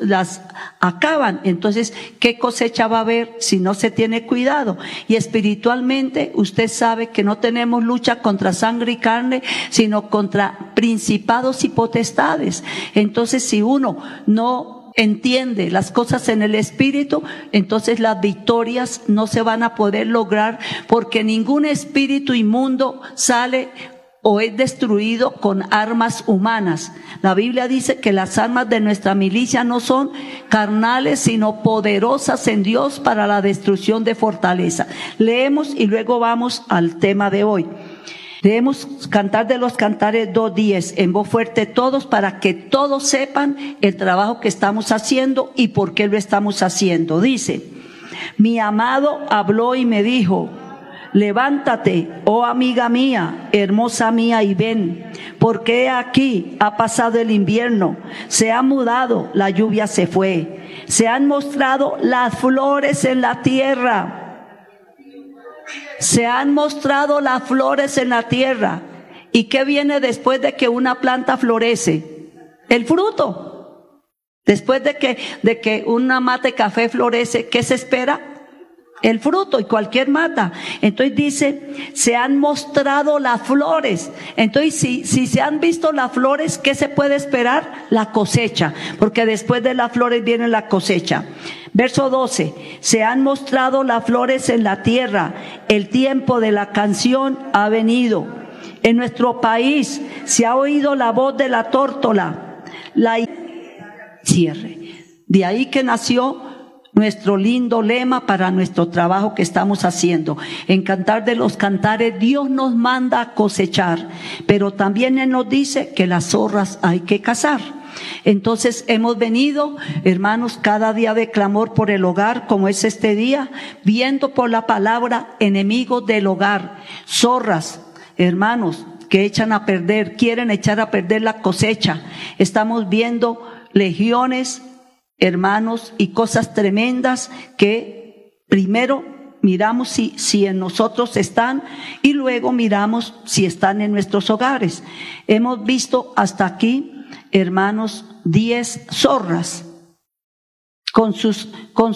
las acaban. Entonces, ¿qué cosecha va a haber si no se tiene cuidado? Y espiritualmente, usted sabe que no tenemos lucha contra sangre y carne, sino contra principados y potestades. Entonces, si uno no entiende las cosas en el espíritu, entonces las victorias no se van a poder lograr, porque ningún espíritu inmundo sale o es destruido con armas humanas. La Biblia dice que las armas de nuestra milicia no son carnales, sino poderosas en Dios para la destrucción de fortaleza. Leemos y luego vamos al tema de hoy. Debemos Cantar de los Cantares 2:10 en voz fuerte todos, para que todos sepan el trabajo que estamos haciendo y por qué lo estamos haciendo. Dice: mi amado habló y me dijo: levántate, oh amiga mía, hermosa mía, y ven, porque aquí ha pasado el invierno, se ha mudado, la lluvia se fue, se han mostrado las flores en la tierra. Se han mostrado las flores en la tierra. ¿Y qué viene después de que una planta florece? El fruto. Después de que una mata de café florece, ¿qué se espera? El fruto, y cualquier mata. Entonces dice, se han mostrado las flores. Entonces, si se han visto las flores, ¿qué se puede esperar? La cosecha, porque después de las flores viene la cosecha. Verso 12, se han mostrado las flores en la tierra, el tiempo de la canción ha venido. En nuestro país se ha oído la voz de la tórtola. De ahí que nació nuestro lindo lema para nuestro trabajo que estamos haciendo. En Cantar de los Cantares, Dios nos manda a cosechar, pero también Él nos dice que las zorras hay que cazar. Entonces hemos venido, hermanos, cada día de clamor por el hogar, como es este día, viendo por la palabra enemigos del hogar, zorras, hermanos, que echan a perder, quieren echar a perder la cosecha. Estamos viendo legiones, hermanos, y cosas tremendas que primero miramos si en nosotros están y luego miramos si están en nuestros hogares. Hemos visto hasta aquí, hermanos, 10 zorras con sus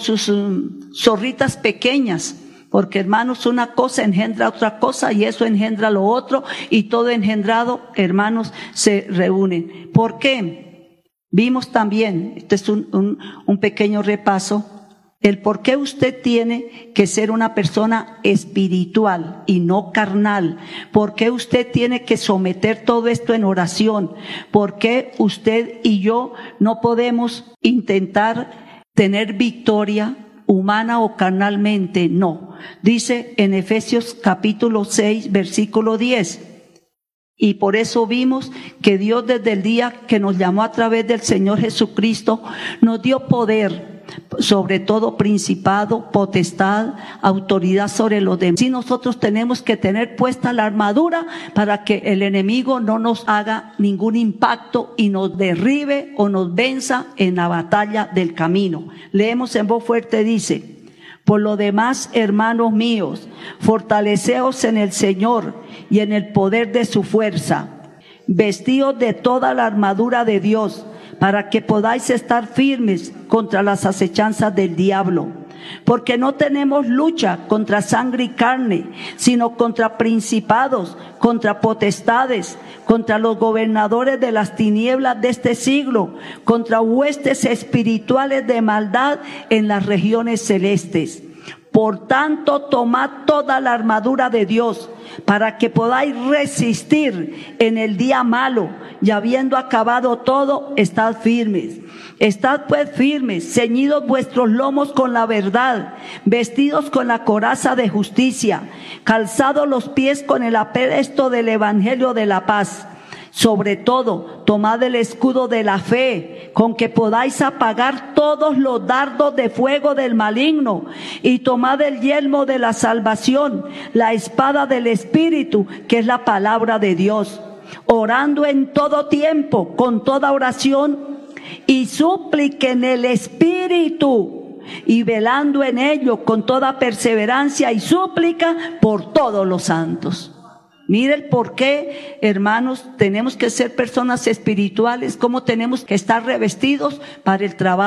zorritas pequeñas, porque, hermanos, una cosa engendra otra cosa y eso engendra lo otro, y todo engendrado, hermanos, se reúne. ¿Por qué? Vimos también, este es un pequeño repaso, el por qué usted tiene que ser una persona espiritual y no carnal. ¿Por qué usted tiene que someter todo esto en oración? ¿Por qué usted y yo no podemos intentar tener victoria humana o carnalmente? No. Dice en Efesios capítulo 6, versículo 10. Y por eso vimos que Dios, desde el día que nos llamó a través del Señor Jesucristo, nos dio poder sobre todo principado, potestad, autoridad sobre los demás. Si nosotros tenemos que tener puesta la armadura para que el enemigo no nos haga ningún impacto y nos derribe o nos venza en la batalla del camino. Leemos en voz fuerte, dice: por lo demás, hermanos míos, fortaleceos en el Señor y en el poder de su fuerza. Vestíos de toda la armadura de Dios, para que podáis estar firmes contra las acechanzas del diablo. Porque no tenemos lucha contra sangre y carne, sino contra principados, contra potestades, contra los gobernadores de las tinieblas de este siglo, contra huestes espirituales de maldad en las regiones celestes. Por tanto, tomad toda la armadura de Dios, para que podáis resistir en el día malo, y habiendo acabado todo, estad firmes. Estad pues firmes, ceñidos vuestros lomos con la verdad, vestidos con la coraza de justicia, calzados los pies con el apresto del evangelio de la paz. Sobre todo, tomad el escudo de la fe, con que podáis apagar todos los dardos de fuego del maligno, y tomad el yelmo de la salvación, la espada del Espíritu, que es la palabra de Dios, orando en todo tiempo, con toda oración y súplica en el Espíritu, y velando en ello con toda perseverancia y súplica por todos los santos. Mire el por qué, hermanos, tenemos que ser personas espirituales, cómo tenemos que estar revestidos para el trabajo.